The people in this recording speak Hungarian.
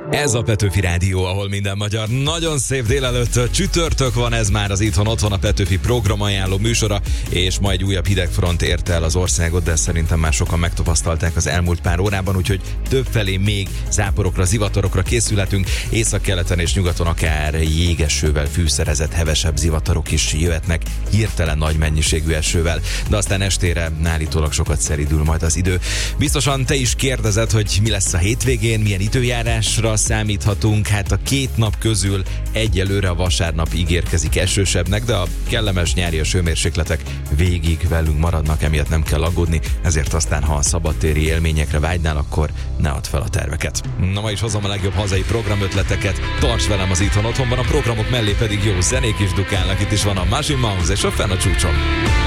Ez a Petőfi Rádió, ahol minden magyar. Nagyon szép délelőtt, csütörtök van, ez már az Itthon Otthon, a Petőfi programajánló műsora, és ma egy újabb hidegfront érte el az országot, de szerintem már sokan megtapasztalták az elmúlt pár órában, úgyhogy többfelé még záporokra, zivatarokra készülhetünk. Északkeleten és nyugaton akár jégesővel fűszerezett hevesebb zivatarok is jöhetnek, hirtelen nagy mennyiségű esővel, de aztán estére állítólag sokat szeridül majd az idő. Biztosan te is kérdezed, hogy mi lesz a hétvégén, milyen időjárásra számíthatunk. Hát a két nap közül egyelőre a vasárnap ígérkezik esősebbnek, de a kellemes nyári hőmérsékletek végig velünk maradnak, emiatt nem kell aggódni, ezért aztán, ha a szabadtéri élményekre vágynál, akkor ne add fel a terveket. Na, ma is hozom a legjobb hazai programötleteket, tarts velem az Itthon Otthonban, a programok mellé pedig jó zenék is dukálnak, itt is van a Machine Mouse és a Fenn a csúcson.